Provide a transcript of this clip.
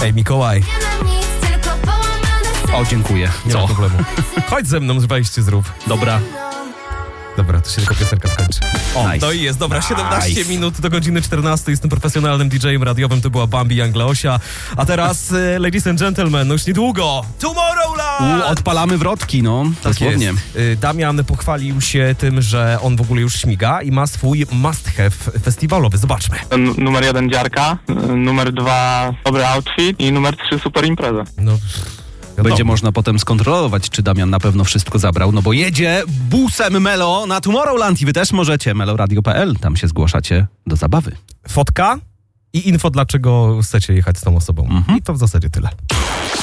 Hej, Mikołaj. O, dziękuję. Nie ma problemu. Chodź ze mną, wejście zrób. Dobra. Dobra, to się tylko piosenka skończy. O, Nice. to i jest. Dobra, 17 Nice. minut do godziny 14. Jestem profesjonalnym DJ-em radiowym. To była Bambi Angleosia. A teraz, ladies and gentlemen, no już niedługo Tomorrowland! Odpalamy wrotki, no. Tak Dosłownie. jest. Damian pochwalił się tym, że on w ogóle już śmiga i ma swój must have festiwalowy. Zobaczmy. Numer 1 dziarka, numer 2 dobry outfit i numer 3 super impreza. No, Będzie można potem skontrolować, czy Damian na pewno wszystko zabrał, no bo jedzie busem Melo na Tomorrowland i wy też możecie. meloradio.pl, tam się zgłaszacie do zabawy. Fotka i info, dlaczego chcecie jechać z tą osobą. I to w zasadzie tyle.